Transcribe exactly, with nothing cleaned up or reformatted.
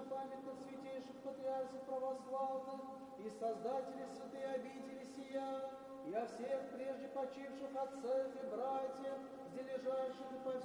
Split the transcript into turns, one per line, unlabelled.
памятных святейших патриархов православных и создателей святой обители сия, и о всех прежде почивших отцах и братьях, где лежащих и по